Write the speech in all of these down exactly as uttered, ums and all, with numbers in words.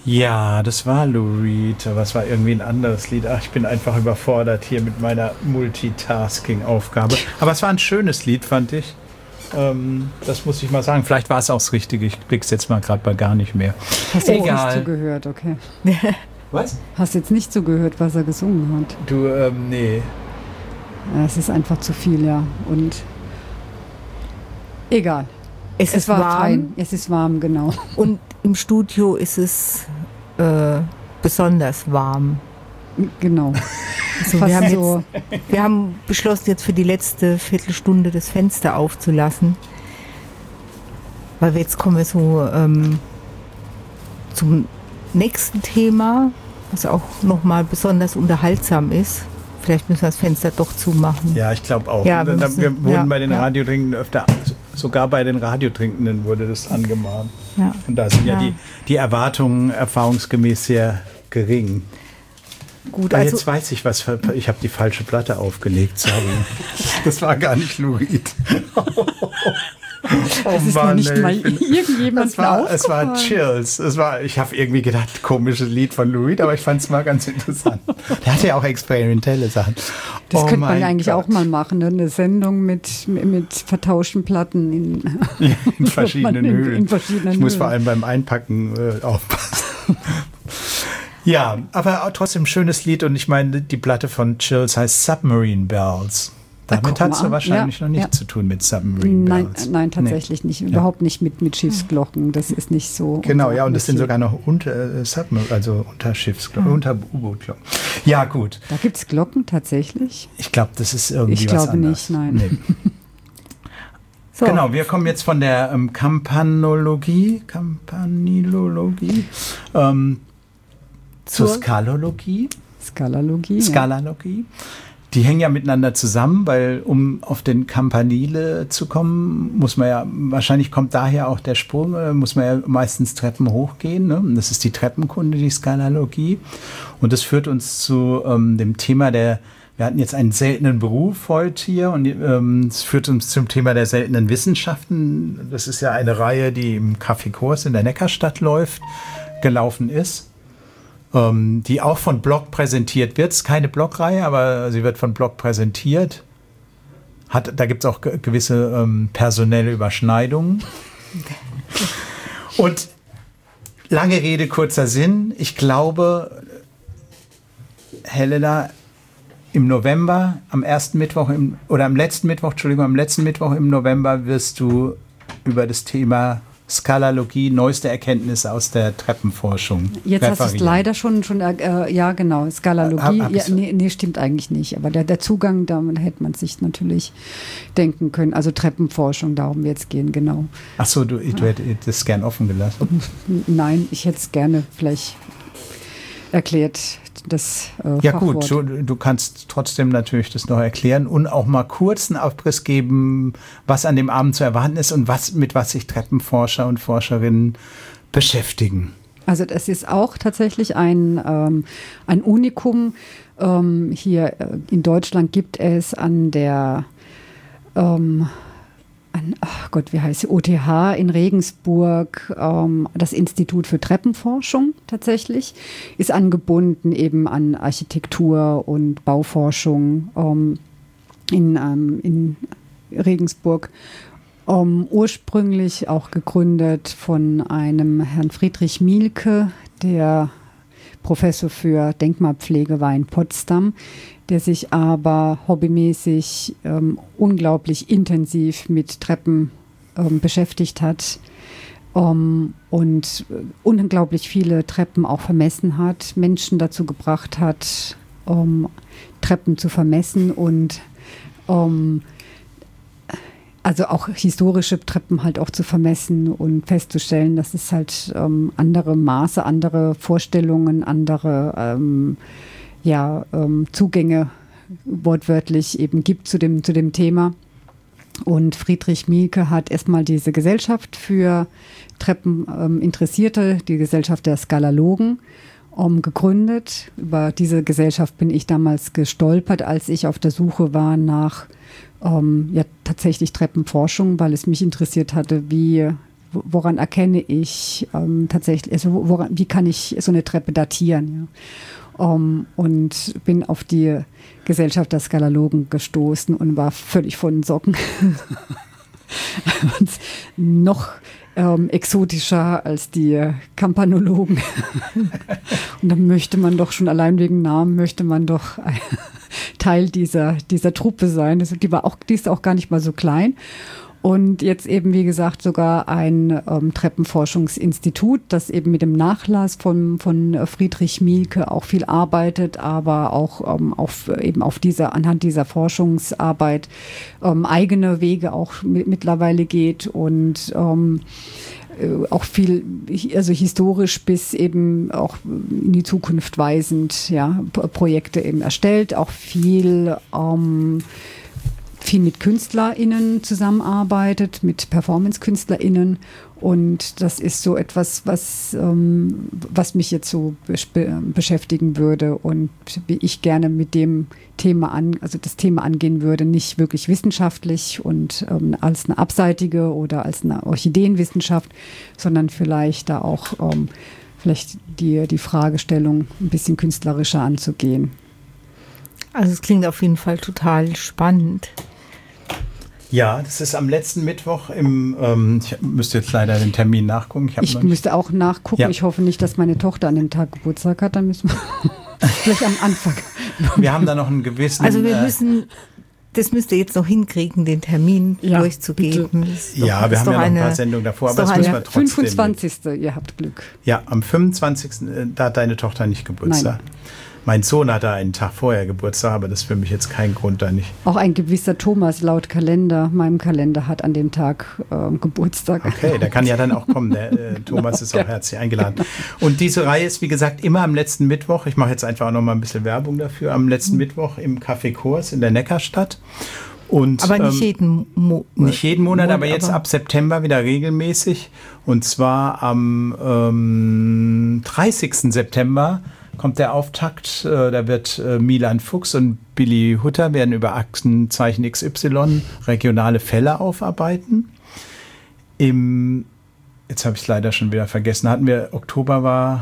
Ja, das war Lou Reed, aber es war irgendwie ein anderes Lied. Ach, ich bin einfach überfordert hier mit meiner Multitasking-Aufgabe. Aber es war ein schönes Lied, fand ich. Ähm, das muss ich mal sagen. Vielleicht war es auch das Richtige. Ich blick's jetzt mal gerade bei gar nicht mehr. Hast du jetzt nicht zugehört, okay. Was? Hast jetzt nicht zugehört, was er gesungen hat? Du, ähm, nee. Ja, es ist einfach zu viel, ja. Und egal. Es, es ist war warm. Fein. Es ist warm, genau. Und im Studio ist es äh, besonders warm. Genau. Also wir, haben so jetzt, wir haben beschlossen, jetzt für die letzte Viertelstunde das Fenster aufzulassen. Weil wir jetzt kommen wir so ähm, zum nächsten Thema, was auch nochmal besonders unterhaltsam ist. Vielleicht müssen wir das Fenster doch zumachen. Ja, ich glaube auch. Ja, wir, müssen, wir wurden ja, bei den ja. Radiotrinkenden öfter, sogar bei den Radiotrinkenden wurde das angemahnt. Ja. Und da sind ja, ja die, die Erwartungen erfahrungsgemäß sehr gering. Gut, ah, also jetzt weiß ich, was für, ich habe die falsche Platte aufgelegt, sorry. Das war gar nicht Lou Reed. Oh das ist Mann, mir nicht ey, mal bin, irgendjemand es war, es war Chills. Es war, ich habe irgendwie gedacht, komisches Lied von Lou Reed, aber ich fand es mal ganz interessant. Der hatte ja auch experimentelle Sachen. Das oh könnte man ja eigentlich Gott. auch mal machen, ne? Eine Sendung mit, mit vertauschten Platten in, ja, in verschiedenen in, Höhen. In verschiedenen ich muss Höhen. vor allem beim Einpacken äh, aufpassen. Ja, aber trotzdem ein schönes Lied und ich meine, die Platte von Chills heißt Submarine Bells. Damit hast du wahrscheinlich ja, noch nichts ja. zu tun mit Submarine nein, Bells. Nein, tatsächlich nee. nicht. Überhaupt ja. nicht mit, mit Schiffsglocken. Das ist nicht so. Genau, ja, und das sind sogar noch unter, äh, Submarine, also unter Schiffsglocken, ja. unter U-Boot-Glocken. Ja, gut. Da gibt es Glocken tatsächlich? Ich glaube, das ist irgendwie ich was anderes. Ich glaube nicht, nein. Nee. So. Genau, wir kommen jetzt von der ähm, Kampanologie, Kampanilologie, ähm, zur, zur Skalologie. Skalalogie. Skalalogie. Ja. Die hängen ja miteinander zusammen, weil um auf den Campanile zu kommen, muss man ja, wahrscheinlich kommt daher auch der Sprung, muss man ja meistens Treppen hochgehen. Ne? Das ist die Treppenkunde, die Skalalogie. Und das führt uns zu ähm, dem Thema der, wir hatten jetzt einen seltenen Beruf heute hier und ähm, es führt uns zum Thema der seltenen Wissenschaften. Das ist ja eine Reihe, die im Café Kurs in der Neckarstadt läuft, gelaufen ist. Die auch von Block präsentiert wird. Es ist keine Blockreihe, aber sie wird von Block präsentiert. Hat, da gibt es auch ge- gewisse ähm, personelle Überschneidungen. Und lange Rede, kurzer Sinn. Ich glaube, Helena, im November, am ersten Mittwoch, im, oder am letzten Mittwoch, Entschuldigung, am letzten Mittwoch im November wirst du über das Thema Skalalogie, neueste Erkenntnisse aus der Treppenforschung. Jetzt referieren. Hast du es leider schon, schon äh, ja genau, Skalalogie, hab, ja, nee, nee, stimmt eigentlich nicht, aber der, der Zugang, da hätte man sich natürlich denken können, also Treppenforschung, darum wird es gehen, genau. Ach so, du, du hättest es gern offen gelassen? Nein, ich hätte es gerne vielleicht erklärt, das äh, Ja Fachwort. Gut, du, du kannst trotzdem natürlich das noch erklären und auch mal kurz einen Aufriss geben, was an dem Abend zu erwarten ist und was, mit was sich Treppenforscher und Forscherinnen beschäftigen. Also das ist auch tatsächlich ein, ähm, ein Unikum. Ähm, hier in Deutschland gibt es an der ähm, an, ach Gott, wie heißt sie? O T H in Regensburg, ähm, das Institut für Treppenforschung tatsächlich, ist angebunden eben an Architektur und Bauforschung ähm, in, ähm, in Regensburg. Um, ursprünglich auch gegründet von einem Herrn Friedrich Mielke, der Professor für Denkmalpflege war in Potsdam, der sich aber hobbymäßig ähm, unglaublich intensiv mit Treppen ähm, beschäftigt hat ähm, und äh, unglaublich viele Treppen auch vermessen hat, Menschen dazu gebracht hat, um Treppen zu vermessen und um also auch historische Treppen halt auch zu vermessen und festzustellen, dass es halt ähm, andere Maße, andere Vorstellungen, andere ähm, ja, ähm, Zugänge wortwörtlich eben gibt zu dem, zu dem Thema. Und Friedrich Mielke hat erstmal diese Gesellschaft für Treppeninteressierte, die Gesellschaft der Skalalogen, um, gegründet. Über diese Gesellschaft bin ich damals gestolpert, als ich auf der Suche war nach Um, ja, tatsächlich Treppenforschung, weil es mich interessiert hatte, wie, woran erkenne ich ähm, tatsächlich, also woran, wie kann ich so eine Treppe datieren, ja. Um, und bin auf die Gesellschaft der Skalologen gestoßen und war völlig von den Socken. Und noch ähm, exotischer als die Kampanologen. Und dann möchte man doch schon allein wegen Namen, möchte man doch Teil dieser, dieser Truppe sein. Also die, war auch, die ist auch gar nicht mal so klein. Und jetzt eben, wie gesagt, sogar ein ähm, Treppenforschungsinstitut, das eben mit dem Nachlass von, von Friedrich Mielke auch viel arbeitet, aber auch ähm, auf, eben auf dieser, anhand dieser Forschungsarbeit ähm, eigene Wege auch mit, mittlerweile geht und ähm, auch viel, also historisch bis eben auch in die Zukunft weisend, ja, Projekte eben erstellt, auch viel ähm, viel mit KünstlerInnen zusammenarbeitet, mit Performance-KünstlerInnen. Und das ist so etwas, was, ähm, was mich jetzt so be- beschäftigen würde und wie ich gerne mit dem Thema an, also das Thema angehen würde, nicht wirklich wissenschaftlich und ähm, als eine abseitige oder als eine Orchideenwissenschaft, sondern vielleicht da auch ähm, vielleicht die, die Fragestellung ein bisschen künstlerischer anzugehen. Also es klingt auf jeden Fall total spannend. Ja, das ist am letzten Mittwoch im, ähm, ich müsste jetzt leider den Termin nachgucken. Ich, ich müsste auch nachgucken. Ja. Ich hoffe nicht, dass meine Tochter an dem Tag Geburtstag hat. Dann müssen wir vielleicht am Anfang. Wir haben da noch einen gewissen... Also wir müssen, das müsst ihr jetzt noch hinkriegen, den Termin ja, durchzugeben. Doch, ja, wir haben ja noch ein paar Sendungen davor, aber das müssen wir trotzdem... fünfundzwanzigsten Ihr habt Glück. Ja, am fünfundzwanzigsten Da hat deine Tochter nicht Geburtstag. Nein. Mein Sohn hatte einen Tag vorher Geburtstag, aber das ist für mich jetzt kein Grund, da nicht. Auch ein gewisser Thomas laut Kalender, meinem Kalender, hat an dem Tag äh, Geburtstag. Okay, der kann ja dann auch kommen. Der äh, Thomas ist auch ja. herzlich eingeladen. Und diese Reihe ist, wie gesagt, immer am letzten Mittwoch. Ich mache jetzt einfach auch noch mal ein bisschen Werbung dafür. Am letzten mhm. Mittwoch im Café Kurs in der Neckarstadt. Und, aber nicht ähm, jeden Monat. Nicht jeden Monat, aber jetzt aber ab September wieder regelmäßig. Und zwar am ähm, dreißigsten September kommt der Auftakt, äh, da wird äh, Milan Fuchs und Billy Hutter werden über Aktenzeichen X Y regionale Fälle aufarbeiten. Im, jetzt habe ich es leider schon wieder vergessen, hatten wir, Oktober war,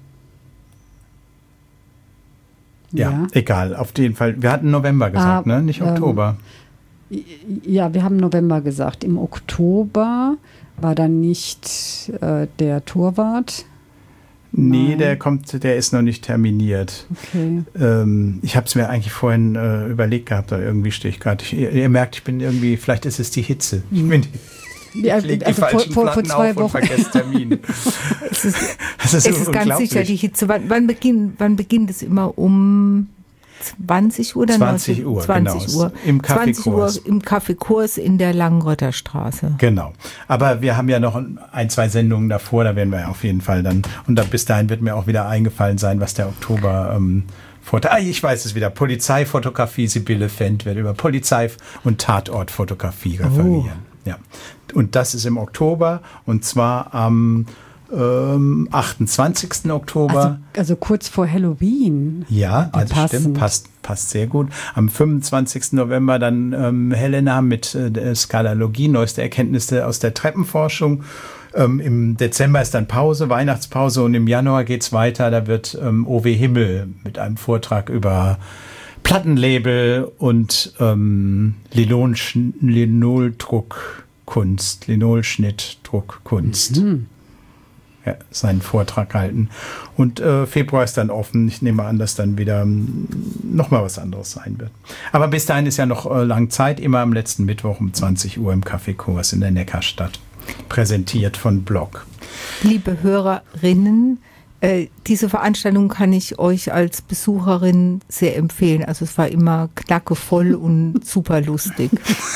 ja, ja, egal, auf jeden Fall, wir hatten November gesagt, ah, ne, nicht Oktober. Ähm, ja, wir haben November gesagt. Im Oktober war dann nicht äh, der Torwart. Nee, Nein. der kommt, der ist noch nicht terminiert. Okay. Ähm, ich habe es mir eigentlich vorhin äh, überlegt gehabt, da irgendwie stehe ich gerade. Ihr, ihr merkt, ich bin irgendwie, vielleicht ist es die Hitze. Ich bin die, ja, ich leg also die falschen vor, vor, Platten vor zwei auf Wochen. und vergesse Termine. es ist, das ist, es ist ganz sicher die Hitze. Wann, wann, beginnt, wann beginnt es immer? Um zwanzig Uhr? Oder zwanzig Uhr, zwanzig genau. Uhr. Im Café zwanzig Uhr im Café Kurs in der Langenrötter Straße. Genau. Aber wir haben ja noch ein, zwei Sendungen davor, da werden wir ja auf jeden Fall dann, und dann bis dahin wird mir auch wieder eingefallen sein, was der Oktober ähm, Vorteil. Ah, ich weiß es wieder. Polizeifotografie, Sibylle Fendt wird über Polizei- und Tatortfotografie referieren. Oh. Ja. Und das ist im Oktober und zwar am ähm, achtundzwanzigsten Oktober. Also, also kurz vor Halloween. Ja, also stimmt, passt, passt sehr gut. Am fünfundzwanzigsten November dann ähm, Helena mit äh, der Skalologie, neueste Erkenntnisse aus der Treppenforschung. Ähm, Im Dezember ist dann Pause, Weihnachtspause und im Januar geht's weiter. Da wird ähm, O W Himmel mit einem Vortrag über Plattenlabel und ähm, Linoldruckkunst, Linolschnittdruckkunst. Mhm. Ja, seinen Vortrag halten. Und äh, Februar ist dann offen. Ich nehme an, dass dann wieder nochmal was anderes sein wird. Aber bis dahin ist ja noch äh, lang Zeit. Immer am letzten Mittwoch um zwanzig Uhr im Café Kurs in der Neckarstadt. Präsentiert von Blog. Liebe Hörerinnen, äh, diese Veranstaltung kann ich euch als Besucherin sehr empfehlen. Also es war immer knackevoll und super lustig.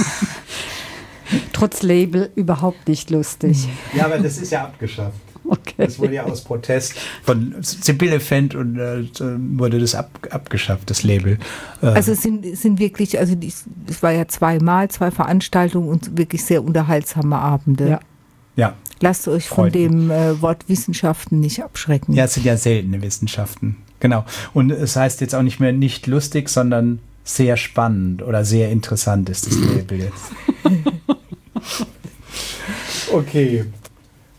Trotz Label überhaupt nicht lustig. Ja, aber das ist ja abgeschafft. Okay. Das wurde ja aus Protest von Sibylle Fendt und äh, wurde das ab, abgeschafft, das Label. Äh. Also es sind, sind wirklich, also es war ja zweimal, zwei Veranstaltungen und wirklich sehr unterhaltsame Abende. Ja. Ja. Lasst euch von Freuden. dem äh, Wort Wissenschaften nicht abschrecken. Ja, es sind ja seltene Wissenschaften. Genau. Und es heißt jetzt auch nicht mehr nicht lustig, sondern sehr spannend oder sehr interessant ist das Label jetzt. Okay.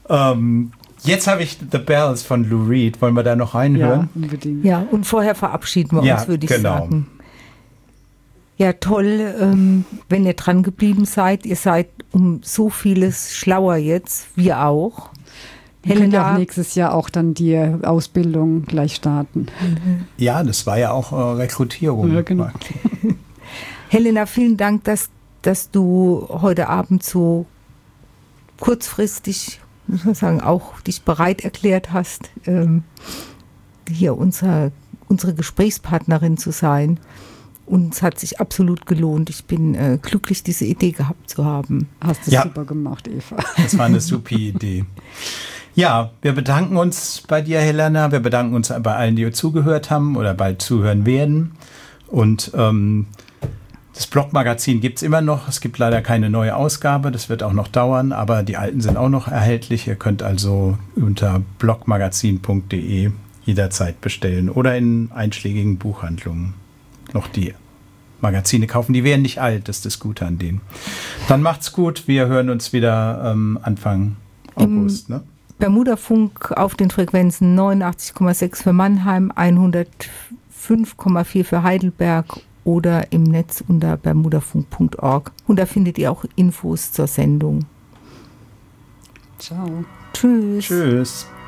Ähm, jetzt habe ich The Bells von Lou Reed. Wollen wir da noch reinhören? Ja, unbedingt. Ja, und vorher verabschieden wir Ja, uns, würde ich genau. sagen. Ja, toll, ähm, wenn ihr dran geblieben seid. Ihr seid um so vieles schlauer jetzt, wir auch. Wir können ja auch Helena, nächstes Jahr auch dann die Ausbildung gleich starten. Ja, das war ja auch äh, Rekrutierung. Ja, genau. Helena, vielen Dank, dass, dass du heute Abend so kurzfristig, muss man sagen, auch dich bereit erklärt hast, ähm, hier unser, unsere Gesprächspartnerin zu sein. Und es hat sich absolut gelohnt. Ich bin äh, glücklich, diese Idee gehabt zu haben. Hast du Ja. super gemacht, Eva. Das war eine super Idee. Ja, wir bedanken uns bei dir, Helena. Wir bedanken uns bei allen, die zugehört haben oder bald zuhören werden. Und ähm, das Blogmagazin gibt es immer noch. Es gibt leider keine neue Ausgabe. Das wird auch noch dauern, aber die alten sind auch noch erhältlich. Ihr könnt also unter blogmagazin punkt de jederzeit bestellen oder in einschlägigen Buchhandlungen noch die Magazine kaufen. Die werden nicht alt, das ist das Gute an denen. Dann macht's gut. Wir hören uns wieder ähm, Anfang August. Ne? Bermudafunk auf den Frequenzen neunundachtzig Komma sechs für Mannheim, hundertfünf Komma vier für Heidelberg oder im Netz unter bermudafunk punkt org. Und da findet ihr auch Infos zur Sendung. Ciao. Tschüss. Tschüss.